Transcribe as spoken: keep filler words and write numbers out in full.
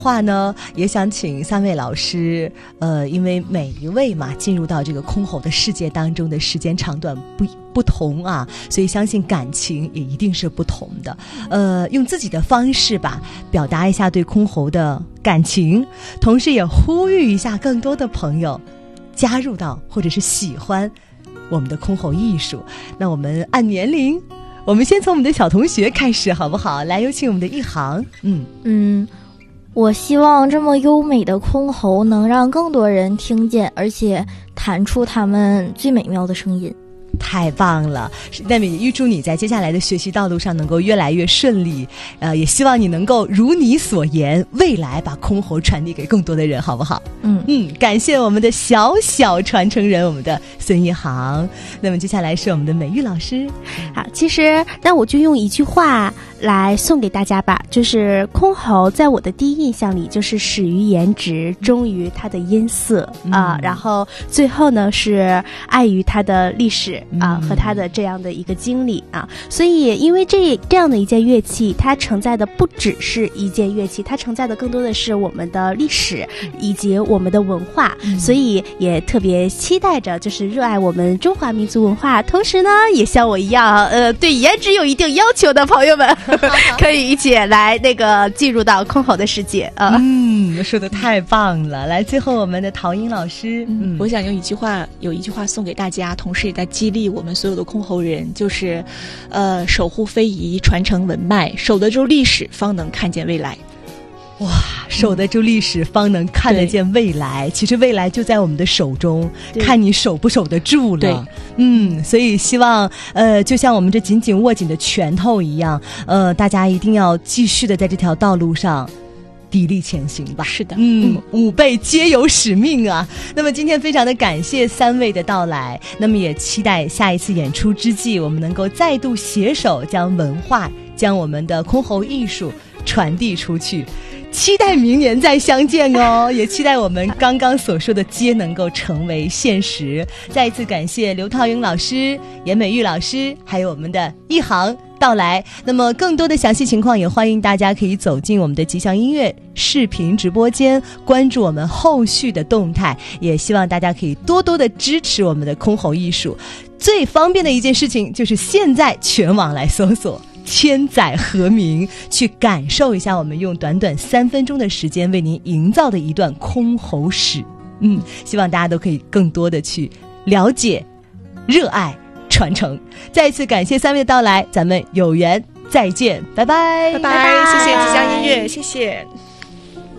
话呢，也想请三位老师，呃，因为每一位嘛，进入到这个箜篌的世界当中的时间长短不不同啊，所以相信感情也一定是不同的。呃，用自己的方式吧，表达一下对箜篌的感情，同时也呼吁一下更多的朋友加入到或者是喜欢我们的箜篌艺术。那我们按年龄，我们先从我们的小同学开始，好不好？来，有请我们的一航。嗯嗯。我希望这么优美的箜篌能让更多人听见，而且弹出他们最美妙的声音。 太棒了，那么也预祝你在接下来的学习道路上能够越来越顺利，呃，也希望你能够如你所言，未来把箜篌传递给更多的人，好不好？ 嗯嗯，感谢我们的小小传承人，我们的孙一航。那么接下来是我们的美玉老师。 好，其实那我就用一句话来送给大家吧，就是箜篌在我的第一印象里就是始于颜值，忠于它的音色啊、嗯呃，然后最后呢是爱于它的历史啊、呃、和它的这样的一个经历啊，所以因为这这样的一件乐器，它承载的不只是一件乐器，它承载的更多的是我们的历史以及我们的文化、嗯、所以也特别期待着就是热爱我们中华民族文化，同时呢也像我一样呃对颜值有一定要求的朋友们可以一起来那个进入到箜篌的世界啊。 嗯，说的太棒了。来，最后我们的陶英老师， 嗯，我想用一句话，有一句话送给大家，同时也在激励我们所有的箜篌人，就是呃，守护非遗，传承文脉，守得住历史，方能看见未来。 哇，守得住历史、嗯、方能看得见未来，其实未来就在我们的手中，看你守不守得住了。嗯，所以希望呃就像我们这紧紧握紧的拳头一样，呃大家一定要继续的在这条道路上砥砺前行吧。 是的， 嗯，吾辈皆有使命啊。那么今天非常的感谢三位的到来，那么也期待下一次演出之际，我们能够再度携手将文化、将我们的箜篌艺术传递出去。期待明年再相见哦，也期待我们刚刚所说的皆能够成为现实。再一次感谢刘涛英老师、严美玉老师，还有我们的一航到来。那么更多的详细情况，也欢迎大家可以走进我们的吉祥音乐视频直播间，关注我们后续的动态。也希望大家可以多多的支持我们的箜篌艺术。最方便的一件事情就是现在全网来搜索千载和鸣，去感受一下我们用短短三分钟的时间为您营造的一段箜篌史。嗯，希望大家都可以更多的去了解、热爱、传承。再一次感谢三位的到来，咱们有缘再见，拜拜， 拜拜，谢谢吉祥音乐，谢谢。